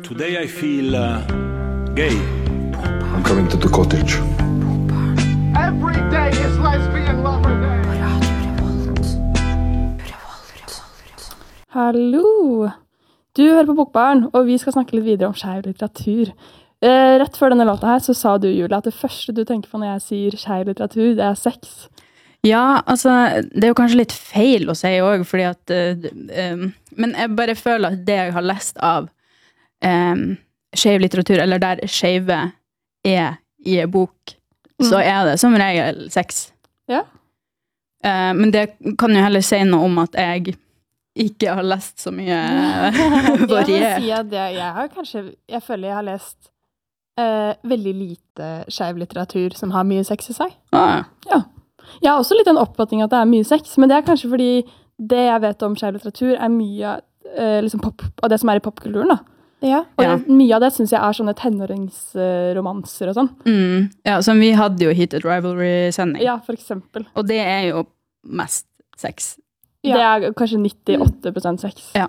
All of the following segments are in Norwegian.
Today I feel gay. I'm coming to the cottage. Every day is lesbian lover day. Hallo! Du hører på Bokbarn, og vi skal snakke litt videre om skeiv litteratur. Rett før denne låta her så sa du, Julia, at det første du tenker på når jeg sier skeiv litteratur, det er sex. Ja, altså, det er jo kanskje litt feil å si også, fordi at men jeg bare føler at det jeg har lest av skeiv litteratur, eller der skeive er i en bok, så er det som regel sex. Ja. Men det kan jo heller si noe om at jeg ikke har lest så mye variert. Jeg vil si at jeg føler jeg har lest veldig lite skeiv litteratur som har mye sex i seg. Ah. Ja. Jeg har også litt en oppfatning at det er mye sex, men det er kanskje fordi det jeg vet om skeiv litteratur er mye liksom av det som er i popkulturen, da. Ja. Og mye av det synes jeg er sånne tenåringsromanser og sånn. Ja, som vi hadde jo Heated Rivalry-sending. Ja, for eksempel. Og det er jo mest sex. Ja. Det er kanskje 98% sex. Ja.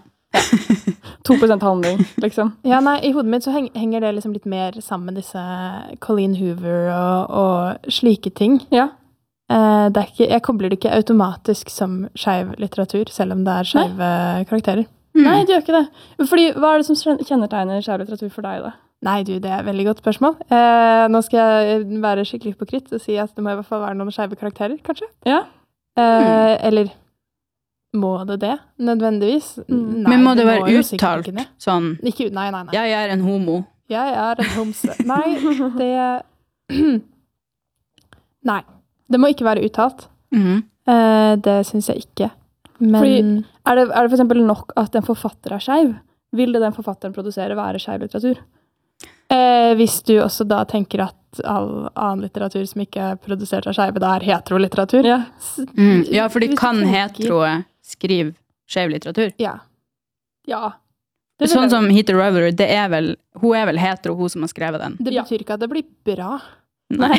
2% handling, liksom. Ja, nei, i hodet mitt så henger det liksom litt mer sammen med disse Colleen Hoover og slike ting. Ja. Det er ikke, jeg kobler det ikke automatisk som skeiv litteratur, selv om det er skeive karakterer. Nei, det gjør ikke det. Fordi, hva er det som kjennetegner skeiv litteratur for deg, da? Nei, du, det er et veldig godt spørsmål. Nå skal jeg være skikkelig hypokrit og si at det må i hvert fall være noen skeive karakterer, kanskje. Ja. Eller må det nødvendigvis? Nei, men må det må være jo sikkert uttalt ikke det. sånn? Ikke, nei. Jeg er en homo. Jeg er en homse. Nei, det... Nei, det må ikke være uttalt. Det synes jeg ikke. Men... Fordi, er det for eksempel nok at en forfatter er skeiv? Vil det den forfatteren produsere være skeiv litteratur? Hvis du også da tenker at all annen litteratur som ikke er produsert av skeive, da er hetero-litteratur. Ja. Ja, for de kan heteroe skrive skeiv litteratur. Ja. Ja. Sånn som Heated Rivalry, hun er vel hetero, hun som har skrevet den. Det betyr ikke at det blir bra. Nei.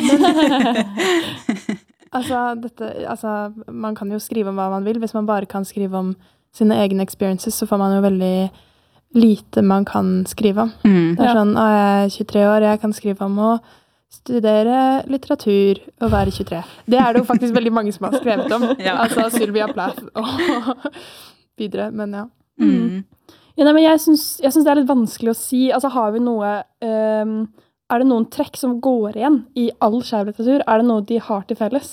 Man kan jo skrive om hva man vil. Hvis man bare kan skrive om sine egne experiences, så får man jo veldig lite man kan skrive om. Det er sånn, jeg er 23 år, jeg kan skrive om å studere litteratur og være 23. Det er det jo faktisk veldig mange som har skrevet om. Altså Sylvia Plath og videre, men ja. Ja, nei, men jeg synes det er litt vanskelig å si. Altså, har vi noe... er det noen trekk som går igjen i all skeiv litteratur? Er det noe de har til felles?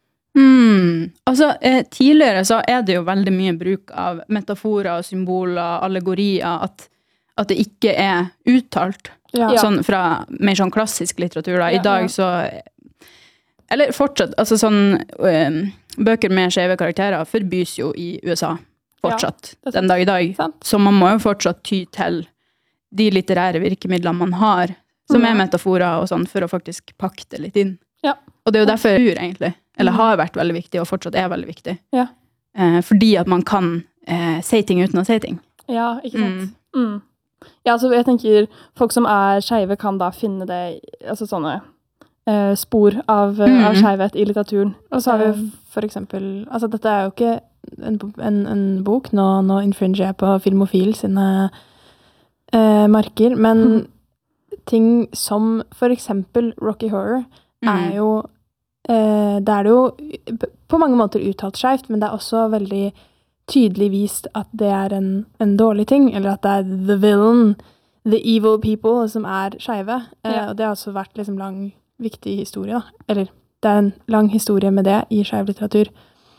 Altså, tidligere så er det jo veldig mye bruk av metaforer, symboler, allegorier, at det ikke er uttalt. Sånn fra mer sånn klassisk litteratur da. I dag så... Eller fortsatt, altså sånn... bøker med skeive karakterer forbys jo i USA fortsatt, den dag i dag. Så man må jo fortsatt ty til de litterære virkemidlene man har, som er metaforer og sånn, for å faktisk pakke det litt inn. Ja. Og det er jo derfor jeg tror egentlig, eller har vært veldig viktig, og fortsatt er veldig viktig. Ja. Fordi at man kan si ting uten å si ting. Ja, ikke sant? Ja, altså jeg tenker, folk som er skeive kan da finne det, altså sånne spor av skeivhet i litteraturen. Og så har vi for eksempel, altså dette er jo ikke en bok, nå infringer jeg på Filmofil sine marker, men ting som for eksempel Rocky Horror er jo, det er jo på mange måter uttalt skjevt, men det er også veldig tydelig vist at det er en dårlig ting, eller at det er the villain, the evil people som er skeive. Og det har også vært liksom lang, viktig historie, da. Eller det er en lang historie med det i skeiv litteratur.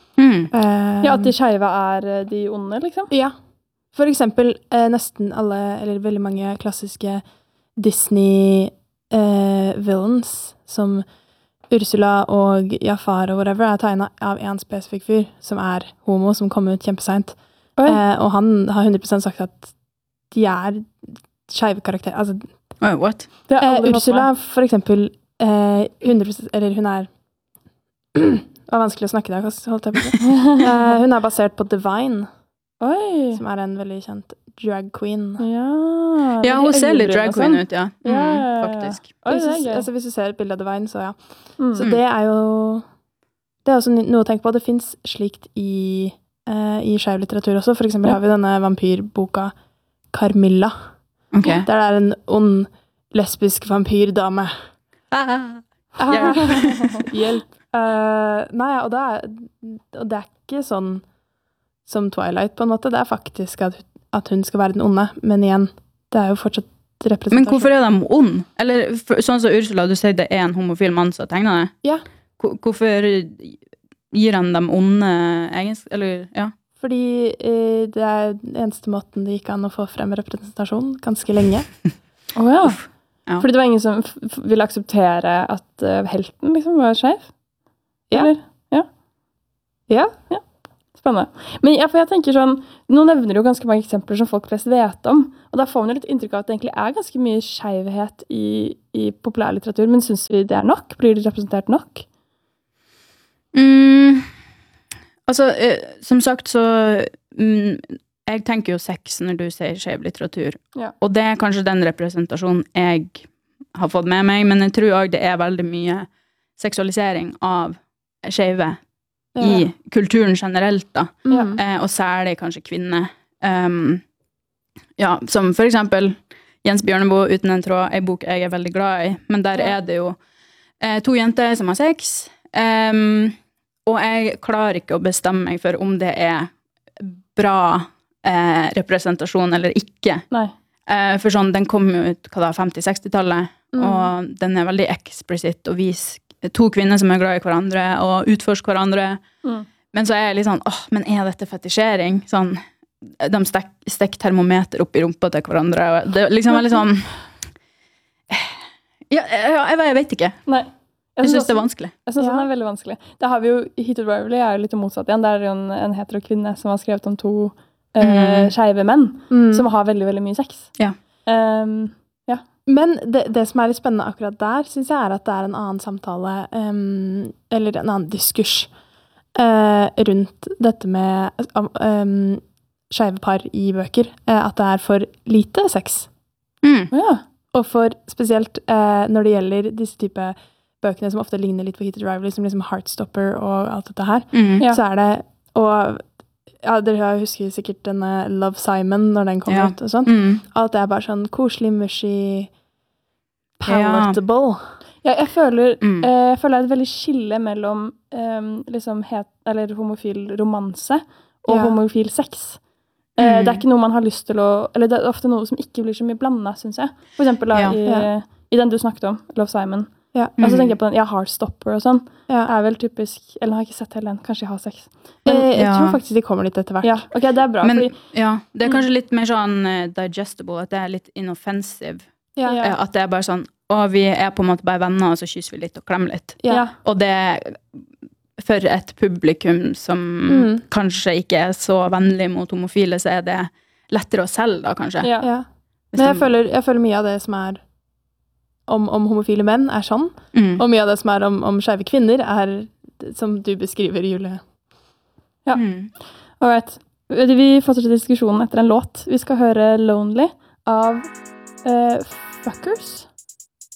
Ja, at de skeive er de onde, liksom? Ja. For eksempel nesten alle, eller veldig mange klassiske Disney villains, som Ursula og Jafar og whatever, er tegnet av en spesifikk fyr, som er homo, som kom ut kjempesent. Og han har 100% sagt at de er skeive karakterer. Altså, what? Ursula, for eksempel, 100%, eller hun er... Det var vanskelig å snakke der, holdt jeg på å si. Hun er basert på Divine, som er en veldig kjent drag queen. Ja, hun ser litt drag queen ut, ja. Faktisk. Hvis du ser et bilde av Divine, så ja. Så det er jo... Det er også noe å tenke på. Det finnes slikt i skeiv litteratur også. For eksempel har vi denne vampyrboka Carmilla, Ok. Der det er en ond lesbisk vampyrdame. Hjelp. Nei, og det er ikke sånn som Twilight på en måte. Det er faktisk at hun skal være den onde, men igjen, det er jo fortsatt representasjon. Men hvorfor er de ond? Eller sånn som Ursula, du sier det er en homofil mann som tegner det. Ja. Hvorfor gir han dem onde egenskaper? Eller, ja. Fordi det er den eneste måten det gikk an å få frem representasjon ganske lenge. Ja. Ja. Fordi det var ingen som ville akseptere at helten liksom var skeiv? Ja. Eller? Ja. Spennende. Men for jeg tenker sånn, nå nevner jo ganske mange eksempler som folk flest vet om, og da får man jo litt inntrykk av at det egentlig er ganske mye skeivhet i populærlitteratur, men synes vi det er nok? Blir det representert nok? Altså, som sagt så jeg tenker jo sex når du sier skeiv litteratur, og det er kanskje den representasjonen jeg har fått med meg, men jeg tror også det er veldig mye seksualisering av skeive i kulturen generelt da, og særlig kanskje kvinner. Som for eksempel Jens Bjørneboe, Uten en tråd, en bok jeg er veldig glad i, men der er det jo 2 jenter som har sex, og jeg klarer ikke å bestemme meg for om det er bra representasjon eller ikke. Nei. For sånn, den kom jo ut 50-60-tallet, og den er veldig eksplisitt og viser 2 kvinner som er glad i hverandre og utforsker hverandre. Men så er jeg litt sånn, men er dette fetisjering? Sånn, de stekker termometer opp i rumpa til hverandre, og det liksom er litt sånn jeg vet ikke. Nei. Jeg synes det er vanskelig. Jeg synes det er veldig vanskelig. Da har vi jo, Heated Rivalry er jo litt motsatt igjen. Det er jo en hetero kvinne som har skrevet om 2 skeive menn, som har veldig, veldig mye sex. Ja. Men det som er litt spennende akkurat der, synes jeg er at det er en annen samtale, eller en annen diskurs, rundt dette med skeive par i bøker, at det er for lite sex. Og for spesielt når det gjelder disse type bøkene som ofte ligner litt på Heated Rivalry, som liksom Heartstopper og alt dette her, så er det, og dere husker sikkert denne Love Simon når den kom ut og sånt. Alt det er bare sånn koselig, mushy, palatable. Ja, jeg føler det er et veldig skille mellom liksom eller homofil romanse og homofil sex. Det er ikke noe man har lyst til å, eller det er ofte noe som ikke blir så mye blandet, synes jeg. For eksempel i den du snakket om, Love Simon. Og så tenker jeg på den, Heartstopper og sånn. Er vel typisk, eller har jeg ikke sett hele den, kanskje jeg har sex. Men jeg tror faktisk de kommer litt etter hvert. Ok, det er bra. Men fordi, det er kanskje litt mer sånn digestible, at det er litt inoffensive. At det er bare sånn, vi er på en måte bare venner, og så kysser vi litt og klemmer litt. Og det for et publikum som kanskje ikke er så vennlig mot homofile, så er det lettere å selge da, kanskje. Men jeg føler mye av det som er om homofile menn er sånn, og mye av det som er om skeive kvinner er som du beskriver, Julie. Alright. Vi fortsetter diskusjonen etter en låt. Vi skal høre Lonely av Fuckers.